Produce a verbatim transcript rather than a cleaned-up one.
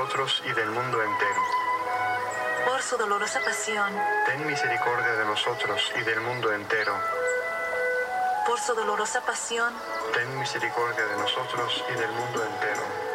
nosotros y del mundo entero. Por su dolorosa pasión, Ten misericordia de nosotros y del mundo entero. por su dolorosa pasión, Ten misericordia de nosotros y del mundo entero.